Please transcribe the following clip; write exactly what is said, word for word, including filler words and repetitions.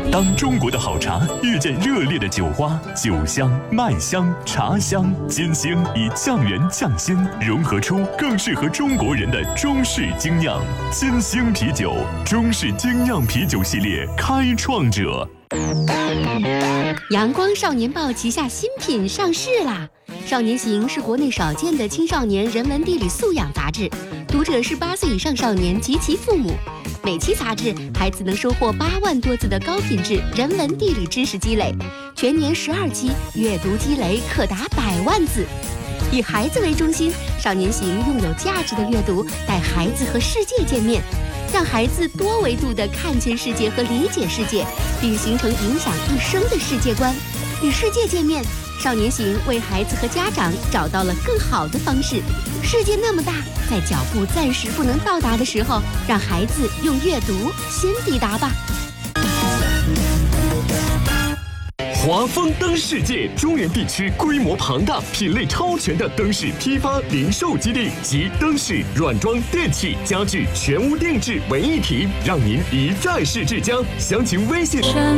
当中国的好茶遇见热烈的酒花，酒香、麦香、茶香，金星以降原降辛，融合出更适合中国人的中式精酿。金星啤酒，中式精酿啤酒系列开创者。 阳光少年报旗下新品上市啦！少年行是国内少见的青少年人文地理素养杂志，读者是八岁以上少年及其父母。每期杂志，孩子能收获八万多字的高品质人文地理知识积累，全年十二期，阅读积累可达百万字。以孩子为中心，少年行用有价值的阅读带孩子和世界见面，让孩子多维度地看见世界和理解世界，并形成影响一生的世界观。与世界见面，少年行为孩子和家长找到了更好的方式。世界那么大，在脚步暂时不能到达的时候，让孩子用阅读先抵达吧。 华丰灯世界中原地区规模庞大、品类超全的灯饰批发零售基地及灯饰、软装、电器、家具全屋定制为一体，让您一站式至家。详情微信。